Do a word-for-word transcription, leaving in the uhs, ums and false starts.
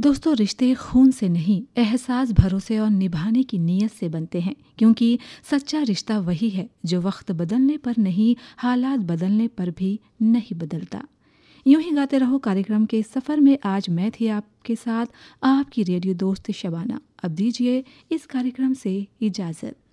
दोस्तों, रिश्ते खून से नहीं, एहसास, भरोसे और निभाने की नीयत से बनते हैं। क्योंकि सच्चा रिश्ता वही है जो वक्त बदलने पर नहीं, हालात बदलने पर भी नहीं बदलता। यूं ही गाते रहो कार्यक्रम के सफर में आज मैं थी आपके साथ, आपकी रेडियो दोस्त शबाना। अब दीजिए इस कार्यक्रम से इजाजत।